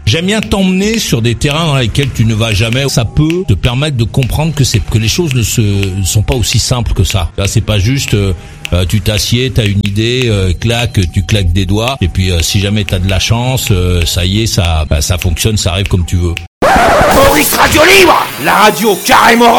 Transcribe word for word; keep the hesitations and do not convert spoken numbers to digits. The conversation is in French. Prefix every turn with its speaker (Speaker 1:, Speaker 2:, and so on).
Speaker 1: J'aime bien t'emmener sur des terrains dans lesquels tu ne vas jamais. Ça peut te permettre de comprendre que c'est que les choses ne se ne sont pas aussi simples que ça. Là, c'est pas juste euh, euh, tu t'assieds, t'as une idée, euh, claque, tu claques des doigts, et puis euh, si jamais t'as de la chance, euh, ça y est, ça bah, ça fonctionne, ça arrive comme tu veux.
Speaker 2: Maurice Radio Libre, la radio carrément